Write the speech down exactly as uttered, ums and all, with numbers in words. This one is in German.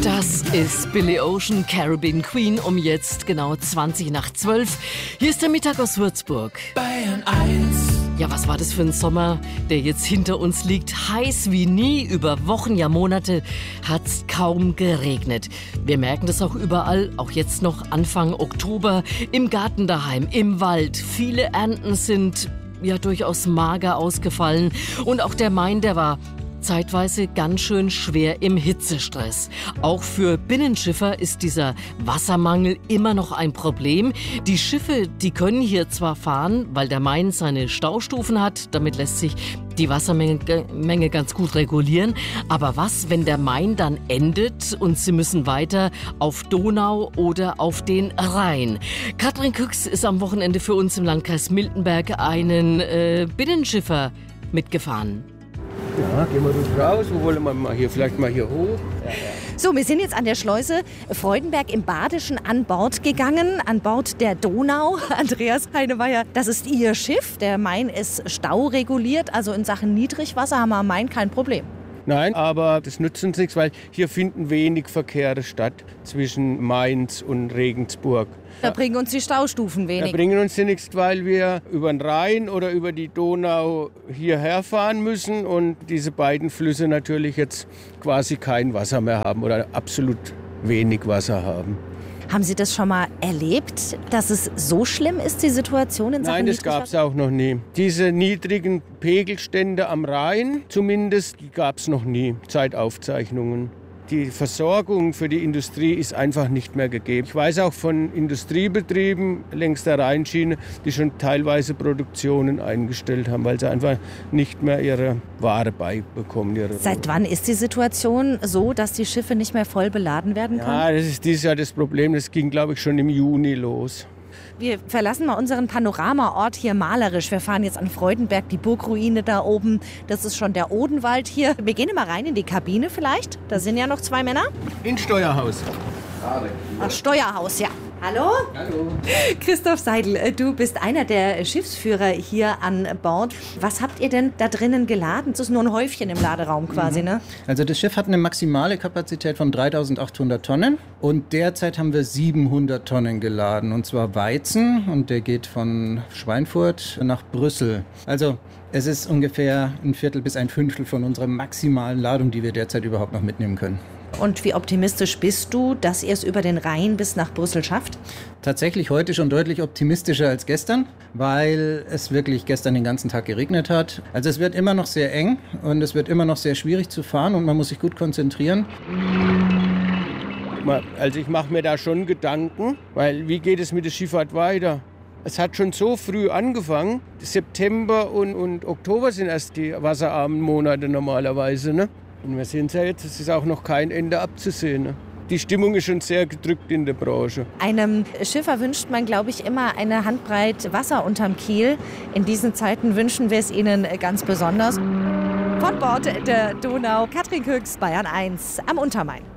Das ist Billy Ocean, Caribbean Queen, um jetzt genau zwanzig nach zwölf. Hier ist der Mittag aus Würzburg. Bayern eins. Ja, was war das für ein Sommer, der jetzt hinter uns liegt? Heiß wie nie, über Wochen, ja Monate hat's kaum geregnet. Wir merken das auch überall, auch jetzt noch Anfang Oktober, im Garten daheim, im Wald. Viele Ernten sind ja durchaus mager ausgefallen und auch der Main, der war zeitweise ganz schön schwer im Hitzestress. Auch für Binnenschiffer ist dieser Wassermangel immer noch ein Problem. Die Schiffe, die können hier zwar fahren, weil der Main seine Staustufen hat, damit lässt sich die Wassermenge Menge ganz gut regulieren. Aber was, wenn der Main dann endet und sie müssen weiter auf Donau oder auf den Rhein? Katrin Küchs ist am Wochenende für uns im Landkreis Miltenberg einen äh, Binnenschiffer mitgefahren. Ja, gehen wir durch raus. Wo wollen wir mal hier? Vielleicht mal hier hoch. Ja, ja. So, wir sind jetzt an der Schleuse Freudenberg im Badischen an Bord gegangen, an Bord der Donau. Andreas Heinemeier, das ist Ihr Schiff. Der Main ist staureguliert, also in Sachen Niedrigwasser haben wir am Main kein Problem. Nein, aber das nützt uns nichts, weil hier finden wenig Verkehre statt zwischen Mainz und Regensburg. Da bringen uns die Staustufen wenig. Da bringen uns die nichts, weil wir über den Rhein oder über die Donau hierher fahren müssen und diese beiden Flüsse natürlich jetzt quasi kein Wasser mehr haben oder absolut wenig Wasser haben. Haben Sie das schon mal erlebt, dass es so schlimm ist, die Situation in Sachen Nein, das gab es auch noch nie. Diese niedrigen Pegelstände am Rhein zumindest, die gab es noch nie, Zeitaufzeichnungen. Die Versorgung für die Industrie ist einfach nicht mehr gegeben. Ich weiß auch von Industriebetrieben längs der Rheinschiene, die schon teilweise Produktionen eingestellt haben, weil sie einfach nicht mehr ihre Ware beibekommen. Ihre Seit wann ist die Situation so, dass die Schiffe nicht mehr voll beladen werden können? Ja, das ist dieses Jahr das Problem. Das ging, glaube ich, schon im Juni los. Wir verlassen mal unseren Panoramaort hier malerisch. Wir fahren jetzt an Freudenberg, die Burgruine da oben. Das ist schon der Odenwald hier. Wir gehen mal rein in die Kabine vielleicht. Da sind ja noch zwei Männer. Ins Steuerhaus. Ach, Steuerhaus, ja. Hallo? Hallo. Christoph Seidel, du bist einer der Schiffsführer hier an Bord. Was habt ihr denn da drinnen geladen? Das ist nur ein Häufchen im Laderaum quasi, ne? Also das Schiff hat eine maximale Kapazität von dreitausendachthundert Tonnen und derzeit haben wir siebenhundert Tonnen geladen. Und zwar Weizen und der geht von Schweinfurt nach Brüssel. Also es ist ungefähr ein Viertel bis ein Fünftel von unserer maximalen Ladung, die wir derzeit überhaupt noch mitnehmen können. Und wie optimistisch bist du, dass ihr es über den Rhein bis nach Brüssel schafft? Tatsächlich heute schon deutlich optimistischer als gestern, weil es wirklich gestern den ganzen Tag geregnet hat. Also es wird immer noch sehr eng und es wird immer noch sehr schwierig zu fahren und man muss sich gut konzentrieren. Also ich mache mir da schon Gedanken, weil wie geht es mit der Schifffahrt weiter? Es hat schon so früh angefangen. September und, und Oktober sind erst die wasserarmen Monate normalerweise, ne? Und wir sehen es ja jetzt, es ist auch noch kein Ende abzusehen. Ne? Die Stimmung ist schon sehr gedrückt in der Branche. Einem Schiffer wünscht man, glaube ich, immer eine Handbreit Wasser unterm Kiel. In diesen Zeiten wünschen wir es Ihnen ganz besonders. Von Bord der Donau, Katrin Küchs, Bayern eins am Untermain.